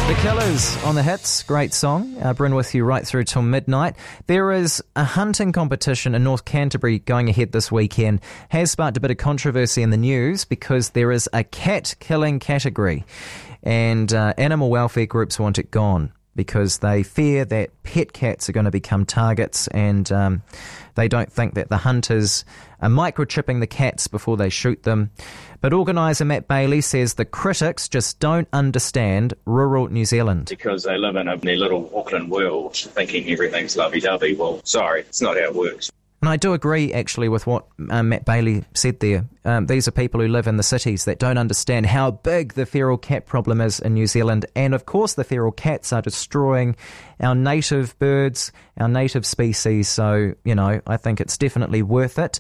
The Killers on the hits, great song. Bryn with you right through till midnight. There is a hunting competition in North Canterbury going ahead this weekend. Has sparked a bit of controversy in the news because there is a cat killing category, and animal welfare groups want it gone because they fear that pet cats are going to become targets, and they don't think that the hunters are microchipping the cats before they shoot them. But organiser Matt Bailey says the critics just don't understand rural New Zealand. Because they live in their little Auckland world thinking everything's lovey-dovey. Well, sorry, it's not how it works. And I do agree, actually, with what Matt Bailey said there. These are people who live in the cities that don't understand how big the feral cat problem is in New Zealand. And, of course, the feral cats are destroying our native birds, our native species. So, I think it's definitely worth it.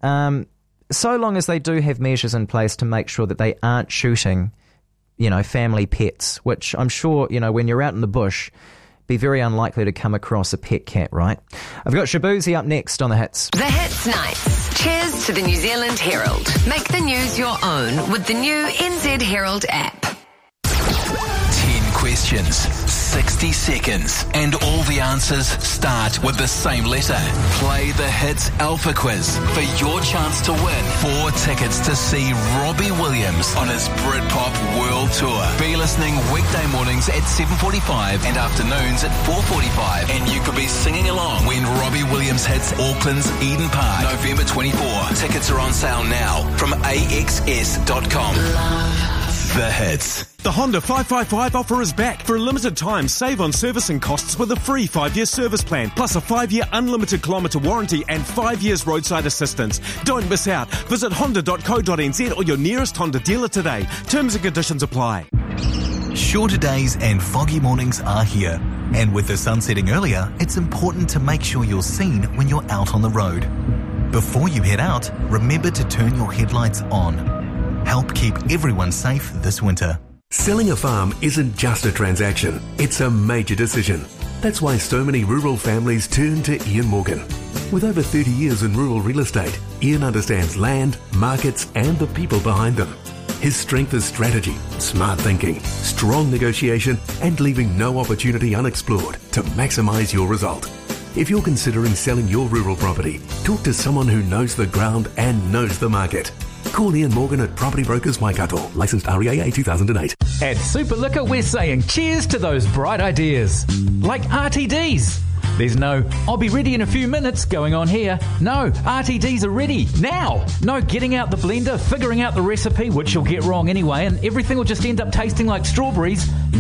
So long as they do have measures in place to make sure that they aren't shooting, family pets, which I'm sure, when you're out in the bush, be very unlikely to come across a pet cat, right? I've got Shabuzi up next on the hits. The Hits Nights. Cheers to the New Zealand Herald. Make the news your own with the new NZ Herald app. 10 questions, 60 seconds, and all the answers start with the same letter. Play the Hits Alpha Quiz for your chance to win 4 tickets to see Robbie Williams on his Britpop World Tour. Be listening weekday mornings at 7:45 and afternoons at 4:45, and you could be singing along when Robbie Williams hits Auckland's Eden Park, November 24. Tickets are on sale now from axs.com. The Hits. The Honda 555 offer is back. For a limited time, save on servicing costs with a free 5-year service plan, plus a 5-year unlimited kilometre warranty and 5 years roadside assistance. Don't miss out. Visit honda.co.nz or your nearest Honda dealer today. Terms and conditions apply. Shorter days and foggy mornings are here. And with the sun setting earlier, it's important to make sure you're seen when you're out on the road. Before you head out, remember to turn your headlights on. Help keep everyone safe this winter. Selling a farm isn't just a transaction, it's a major decision. That's why so many rural families turn to Ian Morgan. With over 30 years in rural real estate, Ian understands land, markets, and the people behind them. His strength is strategy, smart thinking, strong negotiation, and leaving no opportunity unexplored to maximise your result. If you're considering selling your rural property, talk to someone who knows the ground and knows the market. Call Ian Morgan at Property Brokers Waikato, licensed REAA 2008. At Super Liquor, we're saying cheers to those bright ideas, like RTDs. There's no, I'll be ready in a few minutes going on here. No, RTDs are ready now. No getting out the blender, figuring out the recipe, which you'll get wrong anyway, and everything will just end up tasting like strawberries.